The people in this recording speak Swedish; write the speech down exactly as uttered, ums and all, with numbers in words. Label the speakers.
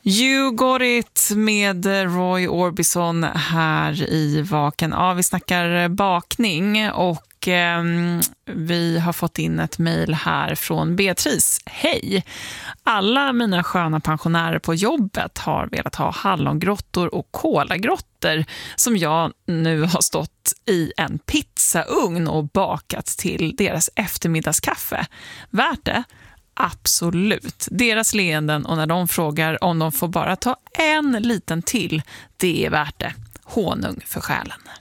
Speaker 1: You got it med Roy Orbison här i Vaken. Ja, vi snackar bakning och eh, vi har fått in ett mejl här från Beatrice. Hej! Alla mina sköna pensionärer på jobbet har velat ha hallongrottor och kolagrottor som jag nu har stått i en pizzaugn och bakat till deras eftermiddagskaffe. Värt det? Absolut. Deras leenden och när de frågar om de får bara ta en liten till, det är värt det. Honung för själen.